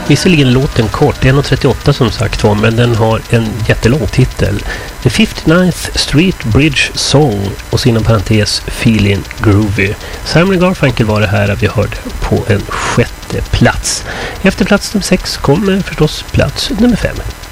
Visserligen låten kort, 1.38 som sagt var, men den har en jättelång titel. The 59th Street Bridge Song och så inom parentes Feeling Groovy. Simon & Garfunkel var det här vi hörde på en 6:e plats. Efter plats nummer 6 kommer förstås plats nummer 5.